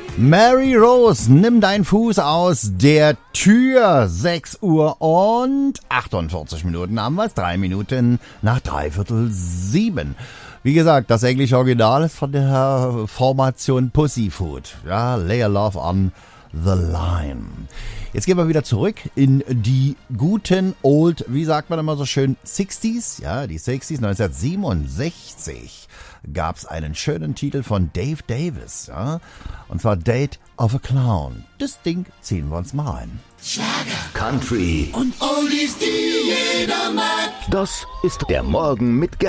Mary Rose, nimm deinen Fuß aus der Tür. 6 Uhr und 48 Minuten haben wir es. 3 Minuten nach 6:45. Wie gesagt, das englische Original ist von der Formation Pussyfoot. Ja, Lay Your Love on the Line. Jetzt gehen wir wieder zurück in die guten old, wie sagt man immer so schön, 60s. Ja, die 60s, 1967 gab es einen schönen Titel von Dave Davis. Ja, und zwar Date of a Clown. Das Ding ziehen wir uns mal rein. Schlager, Country und Oldies, die jeder mag. Das ist der Morgen mit